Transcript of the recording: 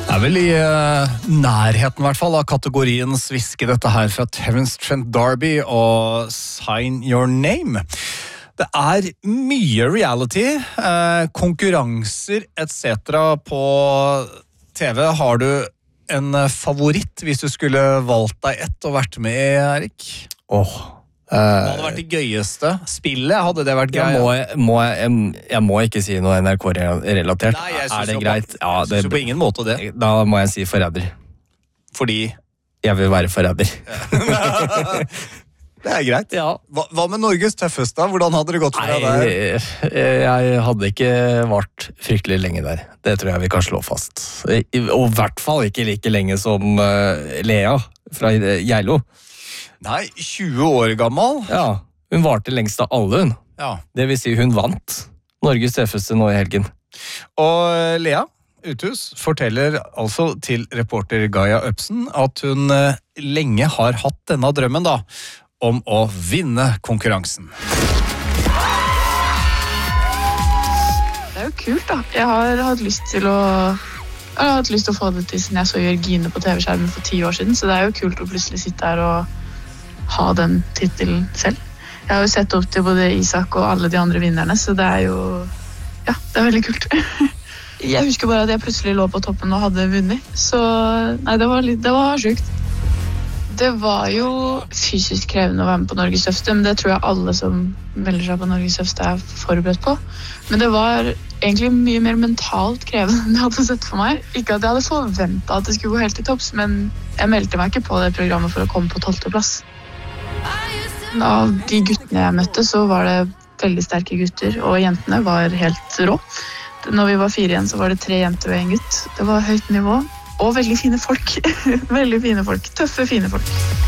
Det vel i nærheten I hvert fall av kategorien sviske dette her fra Terence Trent D'Arby og Sign Your Name. Det mye reality, konkurranser etc. på TV. Har du en favoritt hvis du skulle valgt deg ett og vært med I, Erik? Hva hadde vært det gøyeste? Spillet, hadde det vært gøy? Jeg må ikke si noe NRK-relatert. Nei, jeg synes det greit? Ja, jeg synes på ingen måte det. Da må jeg si forræder. Fordi? Jeg vil være forræder. Det greit. Ja. Hva med Norges tøffeste? Hvordan hadde det gått for deg der? Jeg hadde ikke vært fryktelig lenge der. Det tror jeg vi kan slå fast. Og I hvert fall ikke like lenge som Lea fra Geilo. Nei, 20 år gammel. Ja, hun varte lengst av alle hun. Ja. Det vil si hun vant Norges tøffeste nå I helgen. Og Lea Uthus forteller altså til reporter Gaia Øpsen at hun lenge har hatt denne drømmen da, om å vinne konkurransen. Det jo kult da. Jeg har hatt lyst til å få det til siden jeg så Jørgine på TV-skjermen for 10 år siden, så det jo kult å plutselig sitte her og ha den titelen selv. Jeg har jo sett opp til både Isak og alle de andre vinnerne, så det jo... Ja, det veldig kult. Jeg husker bare at jeg plutselig lå på toppen og hadde vunnet, så nei, det var sykt. Det var jo fysisk krevende å være med på Norges tøffeste, men det tror jeg alle som melder seg på Norges tøffeste forberedt på. Men det var egentlig mye mer mentalt krevende enn jeg hadde sett for meg. Ikke at jeg hadde forventet at det skulle gå helt til topps, men jeg meldte meg ikke på det programmet for å komme på 12. plass. Av de guttene jeg møtte, så var det veldig sterke gutter, og jentene var helt rå. Når vi var 4 igjen, så var det 3 jenter og 1 gutt. Det var høyt nivå, og veldig fine folk. Veldig fine folk, tøffe, fine folk.